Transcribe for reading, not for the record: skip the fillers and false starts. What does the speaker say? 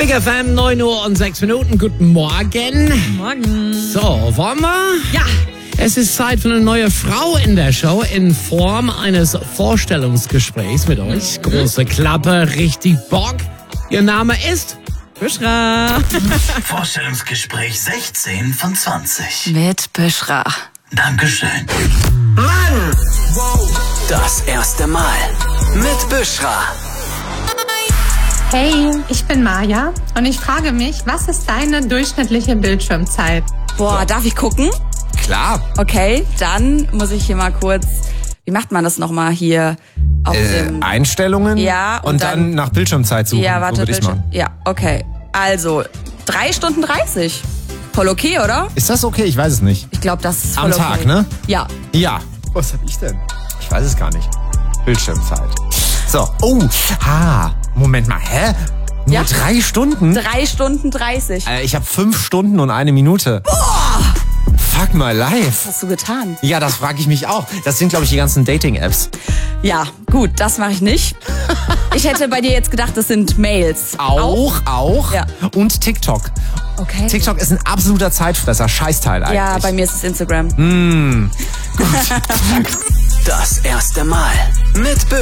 Big FM, 9:06. Guten Morgen. Morgen. So, wollen wir? Ja. Es ist Zeit für eine neue Frau in der Show in Form eines Vorstellungsgesprächs mit euch. Große Klappe, richtig Bock. Ihr Name ist? Bushra. Vorstellungsgespräch 16 von 20. Mit Bushra. Dankeschön. Mann! Das erste Mal mit Bushra. Hey, ich bin Maja und ich frage mich, was ist deine durchschnittliche Bildschirmzeit? Boah, darf ich gucken? Klar. Okay, dann muss ich hier mal kurz, wie macht man das nochmal hier? Auf dem Einstellungen Ja, und dann nach Bildschirmzeit suchen. Ja, warte, so würd ich's machen. Ja, okay. Also, 3 Stunden 30. Voll okay, oder? Ist das okay? Ich weiß es nicht. Ich glaube, das ist voll Am okay. Tag, ne? Ja. Ja. Was hab ich denn? Ich weiß es gar nicht. Bildschirmzeit. So. Oh. Moment mal. Hä? Nur Ja. 3 Stunden? 3 Stunden 30. Ich habe 5 Stunden und 1 Minute. Boah. Fuck my life. Was hast du getan? Ja, das frage ich mich auch. Das sind, glaube ich, die ganzen Dating-Apps. Ja, gut, das mache ich nicht. Ich hätte bei dir jetzt gedacht, das sind Mails. Auch. Ja. Und TikTok. Okay. TikTok ist ein absoluter Zeitfresser. Scheißteil eigentlich. Ja, bei mir ist es Instagram. Das erste Mal mit Bushra.